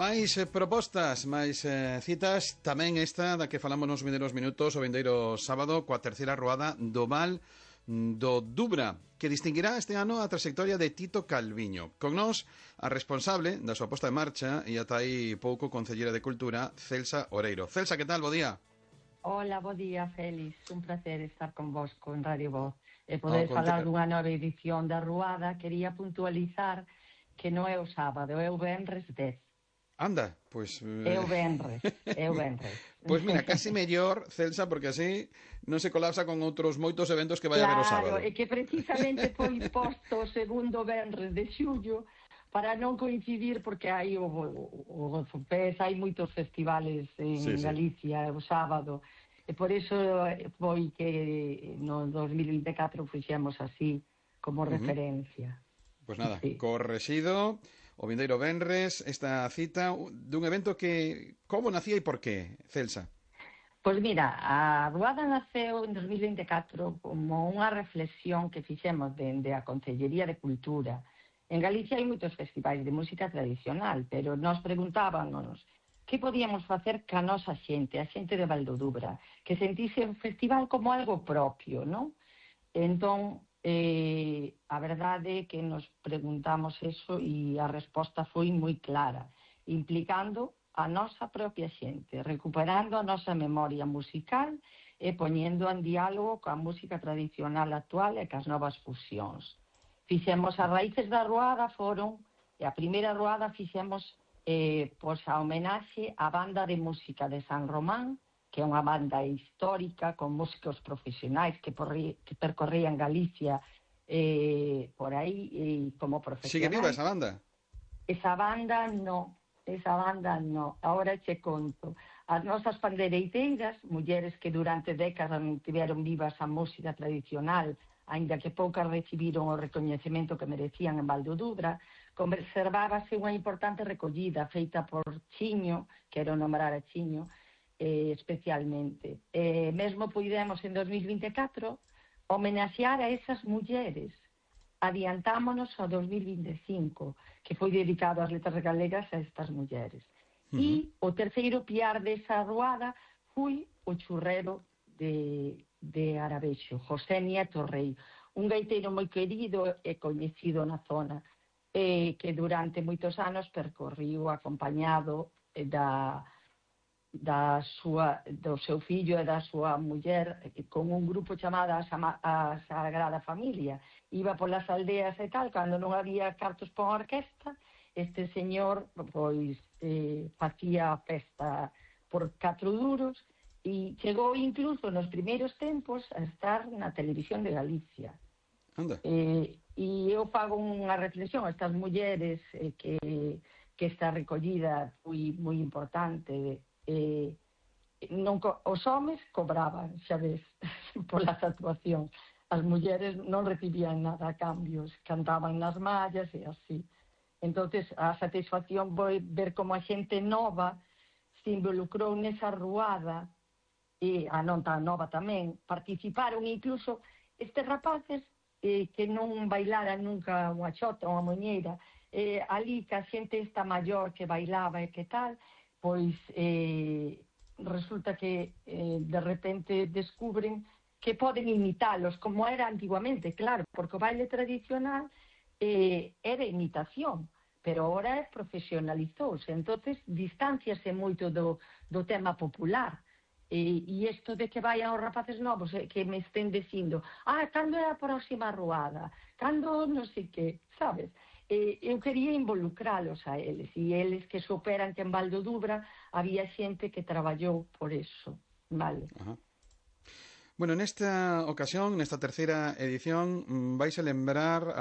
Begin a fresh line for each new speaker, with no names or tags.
Máis propostas, máis citas. Tamén esta da que falamos nos vindeiros minutos o vindeiro sábado coa terceira ruada do Val do Dubra, que distinguirá este ano a trayectoria de Tito Calviño. Con nós, a responsable da súa posta en marcha e ata aí pouco concellera de Cultura, Celsa Oreiro. Celsa, que tal? Bo día.
Hola, bo día, Félix. Un placer estar con vosco en Radio Voz e poder falar dunha nova edición da Ruada. Quería puntualizar que non é o sábado, é o venres 10.
Anda, pois...
É o venres.
Pois mira, casi mellor, Celsa, porque así non se colapsa con outros moitos eventos que vai haber o sábado.
Claro, é que precisamente foi posto o segundo venres de xullo para non coincidir, porque hai o Zupés, hai moitos festivales en Galicia o sábado, e por iso foi que no 2024 fixemos así como referencia.
Pois nada, correxido o vindeiro venres, esta cita dun evento que como nacía e por qué, Celsa?
Pois mira, a Ruada naceu en 2024 como unha reflexión que fixemos dende a Concellería de Cultura. En Galicia hai moitos festivais de música tradicional, pero nos preguntábamos que podíamos facer ca nosa xente, a xente de Val do Dubra, que sentise o festival como algo propio, non? Entón, a verdade é que nos preguntamos eso e a resposta foi moi clara, implicando a nosa propia xente, recuperando a nosa memoria musical e poñendo en diálogo coa música tradicional actual e cas novas fusións. Fixemos as raíces da Ruada foron, e a primeira Ruada fixemos pois a homenaxe á banda de música de San Román, que é unha banda histórica con músicos profesionais que percorrían Galicia por aí como profesionais.
Sigue viva esa banda?
Esa banda non. Ahora che conto. As nosas pandeireteiras, mulleres que durante décadas tiveron vivas a música tradicional, aínda que poucas recibiron o recoñecemento que merecían en Val do Dubra, conservábase unha importante recollida feita por Chiño, quero nombrar a Chiño, especialmente. Mesmo puidemos en 2024 homenaxear a esas mulleres. Adiantámonos ao 2025, que foi dedicado ás letras galegas a estas mulleres. E o terceiro piar desa ruada foi o churrero de Arabexo, José Nieto Rei, un gaiteiro moi querido e coñecido na zona, que durante moitos anos percorriu acompañado do seu fillo e da súa muller con un grupo chamado a Sagrada Familia. Iba polas aldeas e tal, cando non había cartos para unha orquesta, este señor pois facía a festa por 4 duros e chegou incluso nos primeiros tempos a estar na televisión de Galicia.
Anda.
E eu fago unha reflexión a estas mulleres que esta recollida foi moi importante. Os homes cobraban, xa ves, polas actuacións. As mulleres non recibían nada a cambios, cantaban nas mallas e así. Entonces a satisfacción foi ver como a xente nova se involucrou nesa ruada, e a non tan nova tamén, participaron incluso estes rapaces que non bailaran nunca unha chota ou unha moñeira, ali que a xente esta maior que bailaba e que tal, pois resulta que de repente descubren que poden imitalos, como era antiguamente, claro, porque o baile tradicional era imitación, pero ahora profesionalizouse, entonces distanciase moito do tema popular. E isto de que vayan os rapaces novos que me estén dicindo cando é a próxima ruada, cando non sei que, sabes? Eu quería involucralos a eles, e eles que superan que en Val do Dubra había xente que traballou por eso, vale?
Bueno, nesta ocasión, nesta terceira edición, vais a lembrar